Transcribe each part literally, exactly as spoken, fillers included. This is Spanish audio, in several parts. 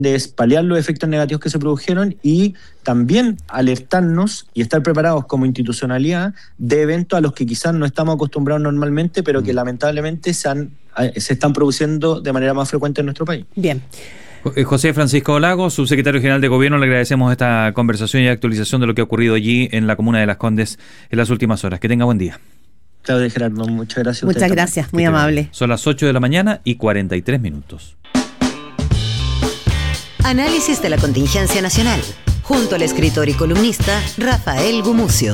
es paliar los efectos negativos que se produjeron y también alertarnos y estar preparados como institucionalidad de eventos a los que quizás no estamos acostumbrados normalmente, pero que lamentablemente se, han, se están produciendo de manera más frecuente en nuestro país. Bien. José Francisco Lagos, subsecretario general de Gobierno, le agradecemos esta conversación y actualización de lo que ha ocurrido allí en la comuna de Las Condes en las últimas horas. Que tenga buen día. Claudia Gerardo, muchas gracias. Muchas gracias, también. muy amable. Son las ocho de la mañana y cuarenta y tres minutos. Análisis de la contingencia nacional, junto al escritor y columnista Rafael Gumucio.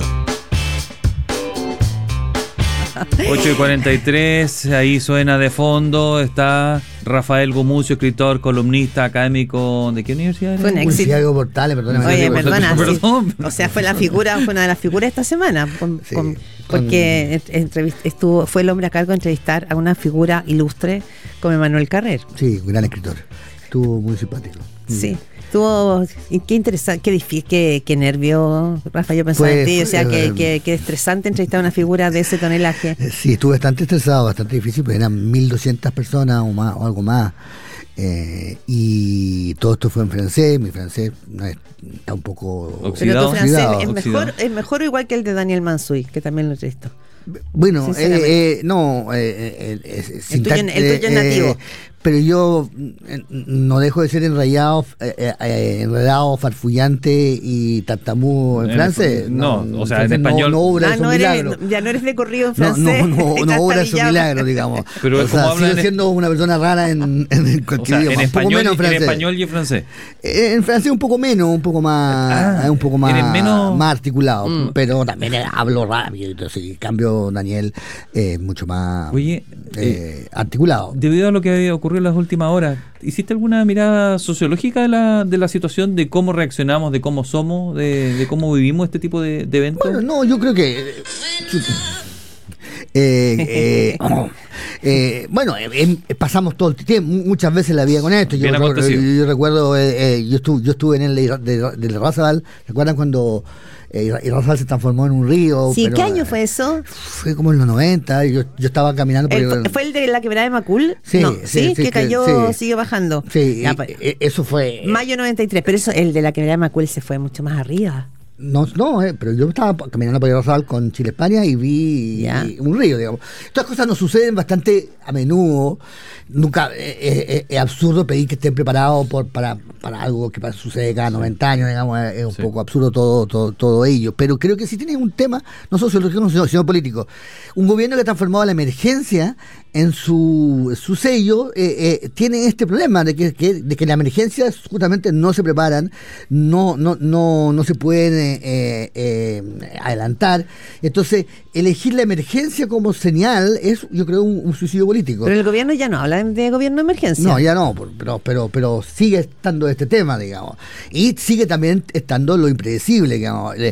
ocho y cuarenta y tres, ahí suena de fondo, está Rafael Gumucio, escritor, columnista, académico. ¿De qué universidad era? Fue un éxito. Universidad Portales, perdóname. Oye, perdona, perdón. Sí. O sea, fue la figura, fue una de las figuras esta semana, con, Sí, con, con... porque entrevist, estuvo, fue el hombre a cargo de entrevistar a una figura ilustre como Emanuel Carrer. Sí, un gran escritor. Estuvo muy simpático. Sí. Estuvo, qué interesante, qué difícil, qué, qué nervio, Rafa, yo pensaba Fue, en ti, o sea, fue, qué, eh, qué, qué estresante entrevistar a una figura de ese tonelaje. Sí, estuve bastante estresado, bastante difícil, porque eran mil doscientas personas o más, o algo más. Eh, y todo esto fue en francés, mi francés no es, está un poco Oxidado. Pero tu francés Oxidado. es mejor, Oxidado. es mejor o igual que el de Daniel Mansuy, que también lo entrevistó. Bueno, Sinceramente. eh, eh, no, eh, eh, eh, El tuyo- el tuyo es nativo. pero yo eh, no dejo de ser enrayado, eh, eh, enredado, farfullante y tartamudo en, En francés. el- no, o sea, en francés español- No, no obra Ah, esos no eres, milagros. no- ya no eres de corrido en No, francés. no, no, no obra esos trastabillado. milagros, digamos. Pero o es como sea, hablan sigo en- siendo una persona rara en, en cualquier O sea, idioma. en Un poco español, menos en francés. español y en francés. Eh, En francés un poco menos, un poco más, Ah, un poco más, eres menos- más articulado, Mm. pero también hablo rápido. Entonces, en cambio, Daniel es mucho más Oye, eh, articulado. Debido a lo que ocurrió en las últimas horas, ¿hiciste alguna mirada sociológica de la, de la situación, de cómo reaccionamos, de cómo somos, de, de cómo vivimos este tipo de, de eventos? Bueno, no, yo creo que... eh, eh, oh, eh, bueno, eh, eh, pasamos todo el tiempo, muchas veces la vida con esto. Yo, Bien recuerdo, acontecido. yo recuerdo, eh, eh, yo, estuve, yo estuve en el de, de, del Razabal, ¿recuerdan cuando eh, el Razabal se transformó en un río? Sí, Pero, ¿qué año eh, fue eso? Fue como en los noventa, yo, yo estaba caminando por El- el- ¿Fue el de la quebrada de Macul? Sí, no, sí, sí, sí, que que- cayó, sí. sigue bajando. Sí, Ya, y- pues, eh, eso fue... mayo noventa y tres, pero eso, el de la quebrada de Macul se fue mucho más arriba. No, no, eh, pero yo estaba caminando por el Rosal con Chile España y vi Ya. un río, digamos. Estas cosas nos suceden bastante a menudo. Nunca eh, eh, es absurdo pedir que estén preparados por, para, para algo que sucede cada noventa años, digamos, es un Sí. poco absurdo todo, todo, todo ello. Pero creo que si tienes un tema, no sociológico, sino, sino político, un gobierno que ha transformado la emergencia en su, su sello, eh, eh, tiene este problema de que, que, de que la emergencia justamente no se preparan, no, no, no, no se pueden eh, eh, adelantar. Entonces, elegir la emergencia como señal es, yo creo, un, un suicidio político. Pero el gobierno ya no habla de gobierno de emergencia. No, ya no, pero, pero, pero sigue estando este tema, digamos. Y sigue también estando lo impredecible, digamos. Le-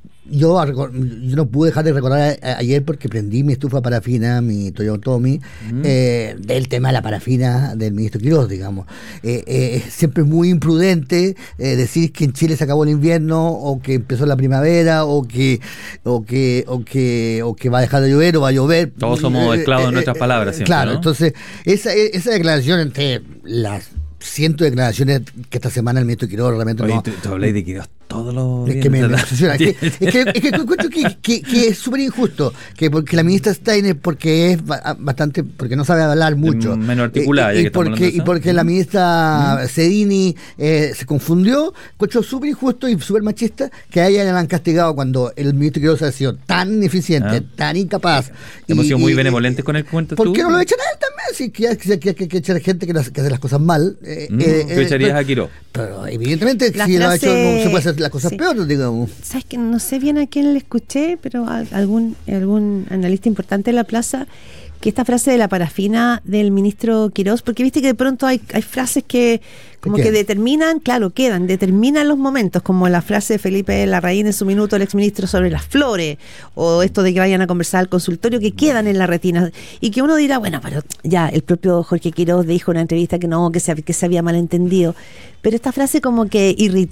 Yo, yo no pude dejar de recordar a- a- ayer porque prendí mi estufa parafina, mi Toyotomi, Mm. eh, del tema de la parafina del ministro Quirós, digamos. Eh, eh, siempre es muy imprudente eh, decir que en Chile se acabó el invierno o que empezó la primavera o que o que o que o que va a dejar de llover o va a llover. Todos somos esclavos de nuestras palabras siempre, Claro, ¿no? entonces esa, esa declaración entre las cientos de declaraciones que esta semana el ministro Quirós realmente Oye, no... tú, tú hablas de Quirós todos los Es que me, me ¿verdad? obsesiona. Es que, es que, es que encuentro que, que, que es súper injusto que porque la ministra Steiner, porque es ba- bastante, porque no sabe hablar mucho, menos articulada, eh, ya y, que estamos porque, hablando de y eso. porque la ministra Sedini eh, se confundió, encuentro súper injusto y súper machista que a ella la han castigado cuando el ministro Quirós ha sido tan ineficiente, Ah. tan incapaz. Hemos y- sido muy y- benevolentes con el cuento. ¿Por tú. qué no lo echan a él también? Sí, que hay que, que, que, que echar gente que, las- que hace las cosas mal. Eh, Mm, eh, tú eh, echarías pero- a Quirós. Pero evidentemente, La si lo ha hecho, frase- no se puede hacer las cosas sí. peores, digamos. ¿Sabes que no sé bien a quién le escuché, pero a algún, algún analista importante de la plaza, que esta frase de la parafina del ministro Quirós, porque viste que de pronto hay, hay frases que como ¿Qué? que determinan, claro, quedan, determinan los momentos, como la frase de Felipe Larraín en su minuto, el exministro sobre las flores, o esto de que vayan a conversar al consultorio, que quedan en la retina, y que uno dirá, bueno, pero ya, el propio Jorge Quirós dijo en una entrevista que no, que se, que se había malentendido, pero esta frase como que irritó,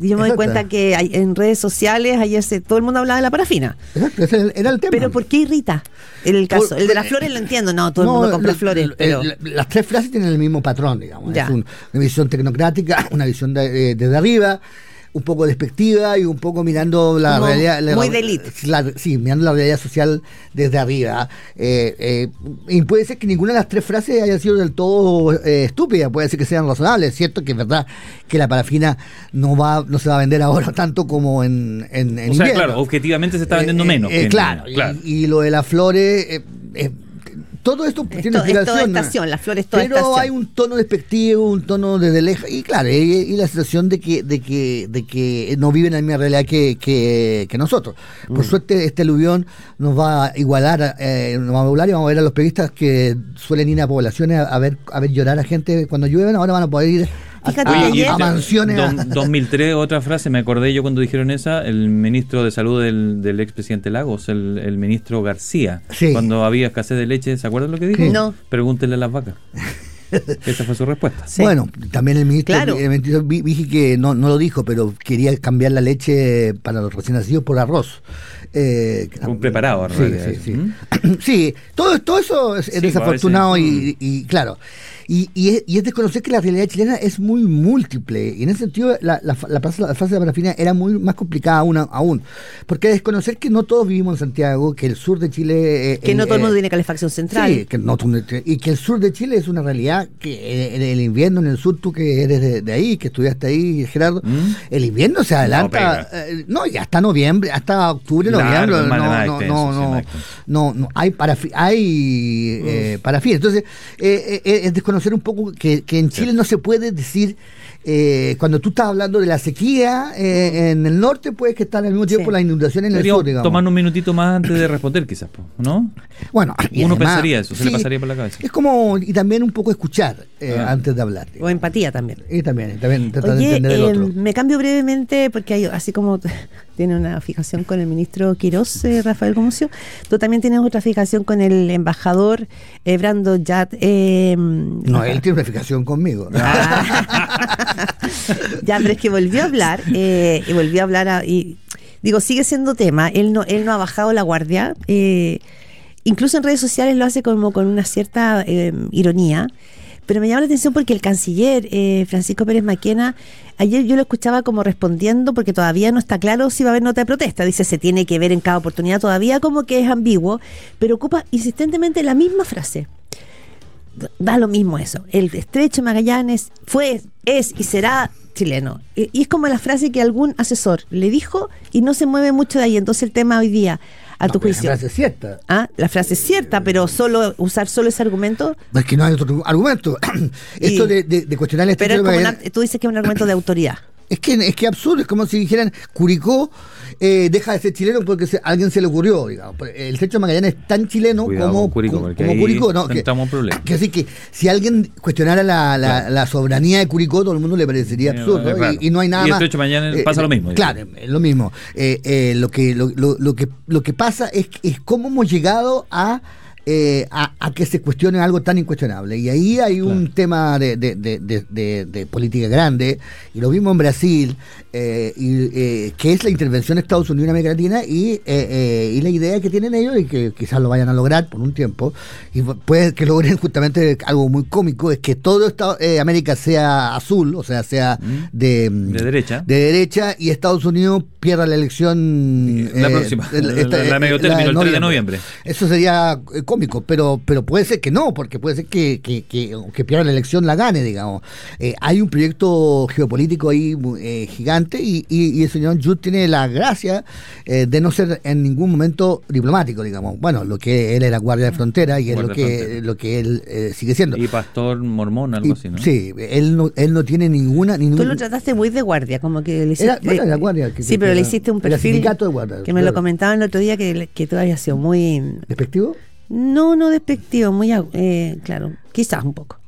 yo me doy Exacto. cuenta que hay, en redes sociales ayer se, todo el mundo hablaba de la parafina. Exacto, ese era el tema. Pero ¿por qué irrita? El caso, Por- el de las flores lo entiendo, no, todo el mundo compra lo- flores, lo- pero... el- las tres frases tienen el mismo patrón, digamos. Ya. Es un- una visión tecnocrática, una visión de- eh, desde arriba, un poco despectiva y un poco mirando la Como realidad. la- muy de élite. la- sí, mirando la realidad social desde arriba. Eh, eh, y puede ser que ninguna de las tres frases haya sido del todo eh, estúpida, puede ser que sean razonables. Es cierto que es verdad que la parafina no va no se va a vender ahora tanto como en, en, en O sea, invierno. claro, objetivamente se está vendiendo Eh, menos. eh, que en- claro, claro. Y, y lo de las flores, eh, eh, todo esto Es tiene to- es toda explicación. estación, las flores toda pero estación. hay un tono despectivo, un tono de lejos, y claro, y, y la sensación de que, de que, de que no viven en la misma realidad que, que, que nosotros. Por Mm. suerte, este aluvión nos va a igualar, eh, nos va a igualar y vamos a ver a los periodistas que suelen ir a poblaciones a, a ver, a ver llorar a gente cuando llueven, ahora van a poder ir a, Fíjate a- que a ayer- mansiones. a- Dos- dos mil tres, otra frase, me acordé yo cuando dijeron esa, el ministro de Salud del, del expresidente Lagos, el, el ministro García, Sí. cuando había escasez de leche, ¿se acuerdan lo que dijo? Sí. No. Pregúntenle a las vacas. Esa fue su respuesta. Sí. Bueno, también el ministro, Claro. el ministro vi- dije que no, no lo dijo, pero quería cambiar la leche para los recién nacidos por arroz. Eh, Un preparado, en sí, realidad. sí, sí. ¿Mm? Sí, todo, todo eso es, es Sí, desafortunado pues, a y, veces, y claro. Y, y, es, y es desconocer que la realidad chilena es muy múltiple. Y en ese sentido, la, la, la, frase, la frase de la parafina era muy más complicada aún. aún porque desconocer que no todos vivimos en Santiago, que el sur de Chile. eh, Que no eh, todo el mundo eh, tiene calefacción central. Sí, que no, tú- y que el sur de Chile es una realidad que en el invierno en el sur, tú que eres de, de ahí, que estudiaste ahí, Gerardo, ¿Mm? el invierno se adelanta, pega. eh, no, ya hasta noviembre, hasta octubre, Claro, noviembre, más- no, más no, extenso, no, sí, no, más extenso. no, no, hay parafi- hay eh, parafina. Entonces, eh, eh, es desconocer un poco que, que en Chile no se puede decir. Eh, cuando tú estás hablando de la sequía eh, en el norte, puedes que están al mismo tiempo Sí. las inundaciones en el Deberíamos sur, digamos. tomar un minutito más antes de responder, quizás, po, ¿no? Bueno, y Uno además, pensaría eso, se le sí, pasaría por la cabeza. Es como, y también un poco escuchar eh, Ah. antes de hablar. O empatía también. Y también, y también tratar de Oye, entender el eh, otro. me cambio brevemente porque hay, así como t- tiene una fijación con el ministro Quirós, eh, Rafael Gumucio, tú también tienes otra fijación con el embajador eh, Brando Yat. Eh, No, él tiene una fijación conmigo. Ah. Ya, pero es que volvió a hablar eh, y volvió a hablar a- y digo, sigue siendo tema, él no él no ha bajado la guardia, eh, incluso en redes sociales lo hace como con una cierta eh, ironía, pero me llama la atención porque el canciller eh, Francisco Pérez Maquena, ayer yo lo escuchaba como respondiendo porque todavía no está claro si va a haber nota de protesta, dice se tiene que ver en cada oportunidad, todavía como que es ambiguo, pero ocupa insistentemente la misma frase. Da lo mismo eso. El estrecho de Magallanes fue, es y será chileno. Y, y es como la frase que algún asesor le dijo y no se mueve mucho de ahí. Entonces el tema hoy día, a No, tu pero juicio. La frase es cierta. Ah, la frase es cierta, pero solo usar solo ese argumento. Es que no hay otro argumento. Y- Esto de, de, de cuestionar el Pero estrecho es de como Magallanes- una- tú dices que es un argumento de autoridad. Es que es que absurdo, es como si dijeran Curicó eh, deja de ser chileno porque se- a alguien se le ocurrió, digamos. El estrecho de Magallanes es tan chileno Cuidado como con Curicó, como, porque como ahí Curicó, ¿no? Que, entramos en problemas. que así que si alguien cuestionara la, la, Claro. la soberanía de Curicó, todo el mundo le parecería Sí, absurdo es raro. y, y no hay nada Y más. estrecho de Magallanes pasa lo mismo, Claro, es lo mismo. Eh, eh, lo que lo, lo, lo que lo que pasa es, es cómo hemos llegado a eh, a, a que se cuestione algo tan incuestionable. Y ahí hay un Claro. tema de, de, de, de, de- de política grande, y lo vimos en Brasil, eh, y, eh, que es la intervención de Estados Unidos en América Latina y, eh, eh, y la idea que tienen ellos, y que quizás lo vayan a lograr por un tiempo, y puede que logren justamente algo muy cómico, es que todo Estados, eh, América sea azul, o sea, sea Mm. de, De derecha. de derecha, y Estados Unidos pierda la elección La eh, próxima, el- la- esta- la medio eh, término, de el tres de noviembre. Eso sería eh, cómico, pero pero puede ser que no, porque puede ser que, que, que, que pierda la elección, la gane, digamos. Eh, hay un proyecto geopolítico ahí eh, gigante, y, y, y el señor Judd tiene la gracia eh, de no ser en ningún momento diplomático, digamos. Bueno, lo que él era guardia de frontera, y es lo Guardia de que, frontera. lo que él eh, sigue siendo. Y pastor mormón, algo Y- así, ¿no? Sí, él no, él no tiene ninguna... Tú ningún, lo trataste muy de guardia, como que le hiciste. Era- bueno, era guardia, que- sí, que- pero que le era- hiciste un era perfil. sindicato de guardia, que me lo claro. comentaban el otro día que, que tú habías sido muy. ¿Despectivo? No, no despectivo, muy. eh, claro, quizás un poco.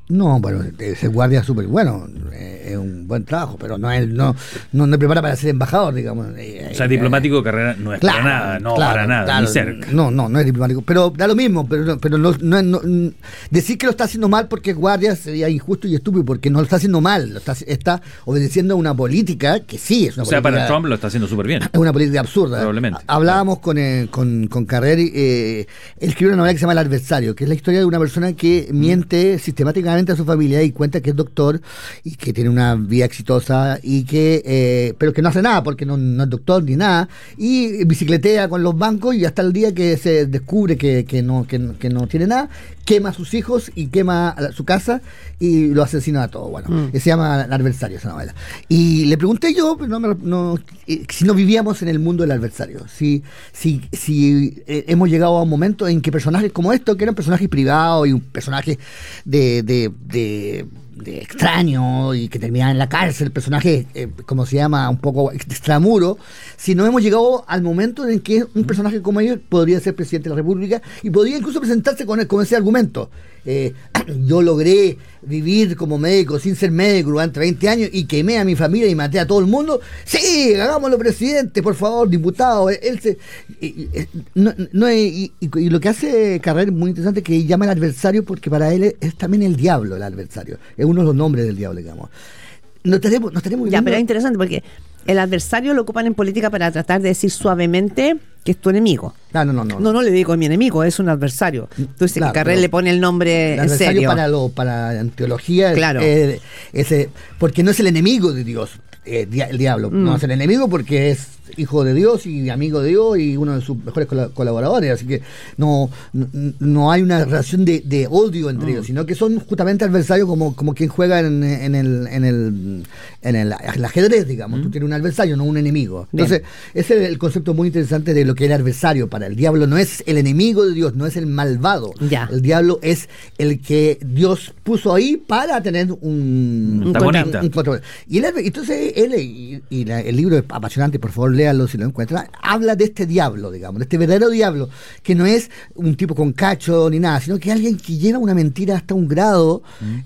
No, bueno, ser guardia es súper bueno, eh, es un buen trabajo, pero no es no no, no prepara para ser embajador, digamos. Eh, o sea, eh, diplomático de carrera no es claro, para nada, no claro, para nada, claro, ni cerca. No, no, no es diplomático, pero da lo mismo, pero, pero no, no, no, decir que lo está haciendo mal porque es guardia sería injusto y estúpido, porque no lo está haciendo mal, lo está, está obedeciendo a una política que sí es una o sea, política, para Trump lo está haciendo súper bien. es una política absurda. Probablemente. Hablábamos con, eh, con, con Carrer, eh, él escribió una novela que se llama El adversario, que es la historia de una persona que miente sistemáticamente a su familia y cuenta que es doctor y que tiene una vida exitosa y que eh, pero que no hace nada porque no, no es doctor ni nada, y bicicletea con los bancos y hasta el día que se descubre que, que, no, que, que no tiene nada, quema a sus hijos y quema a su casa y lo asesina a todos. Bueno, mm. se llama El adversario esa novela. Y le pregunté yo, pero no, me, no, eh, si no vivíamos en el mundo del adversario, si, si, si eh, hemos llegado a un momento en que personajes como estos, que eran personajes privados y un personaje de, de, de de extraño y que terminaba en la cárcel, personaje, eh, como se llama, un poco extramuro, si no hemos llegado al momento en que un personaje como ellos podría ser presidente de la República y podría incluso presentarse con, con ese argumento. Eh, yo logré vivir como médico sin ser médico durante veinte años y quemé a mi familia y maté a todo el mundo. Sí, hagámoslo presidente, por favor, diputado. Él se, y, no, no, y, y, y lo que hace Carrer es muy interesante, que llama al adversario porque para él es, es también el diablo, el adversario. Es uno de los nombres del diablo, digamos. No tenemos, no tenemos ya, pero es interesante porque el adversario lo ocupan en política para tratar de decir suavemente que es tu enemigo. No, no, no. No, no, no le digo mi enemigo, es un adversario. Entonces, claro, que Carrer le pone el nombre el en serio. Para, lo, para en teología, claro. eh, ese, porque no es el enemigo de Dios, eh, el diablo. Mm. No es el enemigo porque es hijo de Dios y amigo de Dios y uno de sus mejores col- colaboradores. Así que no, no, no hay una relación de, de odio entre mm. ellos, sino que son justamente adversarios como, como quien juega en, en, el, en, el, en el, el ajedrez, digamos. Mm. Tú tienes un adversario, no un enemigo. Entonces, bien, ese es el concepto muy interesante de lo que era adversario. Para el diablo no es el enemigo de Dios, no es el malvado. Ya. El diablo es el que Dios puso ahí para tener un antagonista. Un, un, un, y él, entonces él, y, y la, el libro es apasionante, por favor léalo si lo encuentran, habla de este diablo, digamos, de este verdadero diablo, que no es un tipo con cacho ni nada, sino que es alguien que lleva una mentira hasta un grado mm.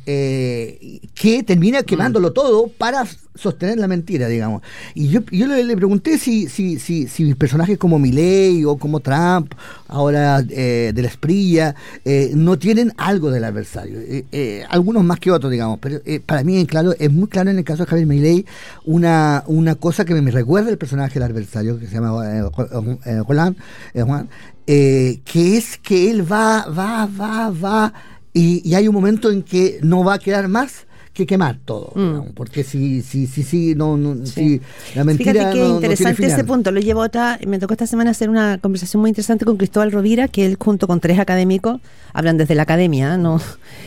eh, que termina quemándolo mm. todo para sostener la mentira, digamos. Y yo, yo le, le pregunté si, si, si, si personajes como Milei o como Trump, ahora eh, de la Esprilla, eh, no tienen algo del adversario. Eh, eh, algunos más que otros, digamos, pero eh, para mí, claro, es muy claro en el caso de Javier Milei una, una cosa que me, me recuerda el personaje del adversario, que se llama eh, eh, Juan, eh, Juan eh, que es que él va, va, va, va, y, y hay un momento en que no va a quedar más que quemar todo, mm. digamos, porque si si si si no, no sí. si la mentira Fíjate qué no, interesante no ese punto. Lo llevo otra, me tocó esta semana hacer una conversación muy interesante con Cristóbal Rovira, que él junto con tres académicos hablan desde la academia, no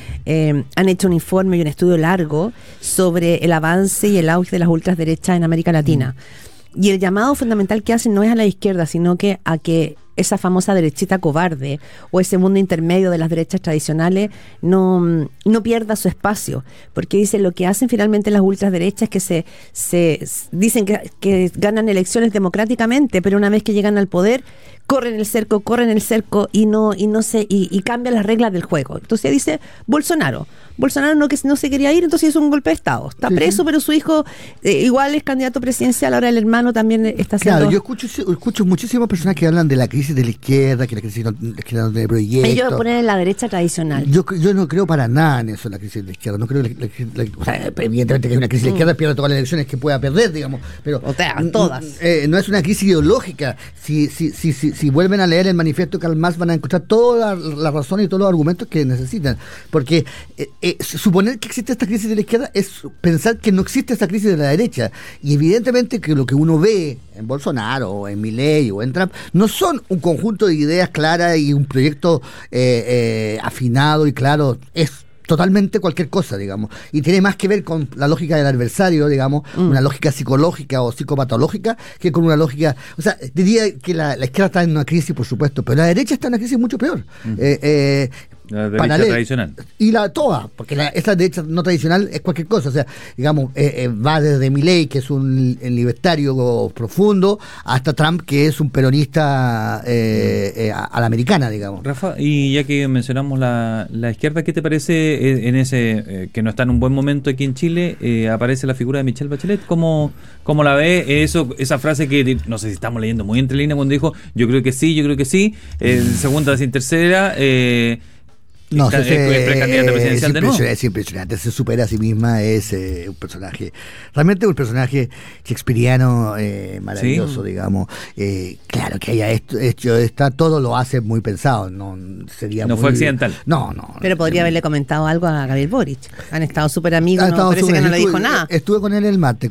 eh, han hecho un informe y un estudio largo sobre el avance y el auge de las ultraderechas en América Latina. Mm. Y el llamado fundamental que hacen no es a la izquierda, sino que a que esa famosa derechita cobarde o ese mundo intermedio de las derechas tradicionales no, no pierda su espacio, porque dicen lo que hacen finalmente las ultraderechas es que se, se dicen que, que ganan elecciones democráticamente, pero una vez que llegan al poder corren el cerco, corren el cerco y no y no se y, y cambian las reglas del juego. Entonces dice Bolsonaro, Bolsonaro no que no se quería ir, entonces hizo un golpe de Estado. Está sí, preso, sí. pero su hijo eh, igual es candidato presidencial, ahora el hermano también está haciendo... Claro, yo escucho escucho muchísimas personas que hablan de la crisis de la izquierda, que la crisis no, que no tiene proyecto. Ellos lo ponen en la derecha tradicional. Yo yo no creo para nada en eso, la crisis de la izquierda. No creo, la, la, la, o sea, evidentemente que hay una crisis de la izquierda, pierde todas las elecciones que pueda perder, digamos. Pero o sea, todas. Eh, no es una crisis ideológica. Si, si, si, si, si vuelven a leer el manifiesto de Karl Marx van a encontrar toda la, la razón y todos los argumentos que necesitan. Porque eh, eh, suponer que existe esta crisis de la izquierda es pensar que no existe esta crisis de la derecha. Y evidentemente que lo que uno ve en Bolsonaro o en Milei o en Trump no son un conjunto de ideas claras y un proyecto eh, eh, afinado y claro, es totalmente cualquier cosa, digamos, y tiene más que ver con la lógica del adversario, digamos, mm. una lógica psicológica o psicopatológica que con una lógica, o sea, diría que la, la izquierda está en una crisis, por supuesto, pero la derecha está en una crisis mucho peor. Mm. eh, eh, La derecha paralela tradicional. y la toda, porque la, esa derecha no tradicional es cualquier cosa, o sea, digamos, eh, eh, va desde Milei, que es un libertario profundo, hasta Trump, que es un peronista eh, eh, a, a la americana, digamos. Rafa, y ya que mencionamos la, la izquierda, ¿qué te parece en ese, eh, que no está en un buen momento aquí en Chile, eh, aparece la figura de Michelle Bachelet? ¿Cómo, cómo la ve? Eso, esa frase que, no sé si estamos leyendo muy entre líneas, cuando dijo, yo creo que sí, yo creo que sí, eh, segunda sin tercera, eh, No, Está, se, es precandidata presidencial es de nuevo. impresionante, es impresionante, se supera a sí misma, es eh, un personaje, realmente un personaje shakespeariano eh, maravilloso, sí. digamos. Eh, claro que haya esto, hecho está todo lo hace muy pensado, no sería No muy, fue accidental. No, no. Pero podría haberle comentado algo a Gabriel Boric. Han estado súper amigos, Ha no estado parece súper- que no le estuve- dijo nada. Estuve con él el martes.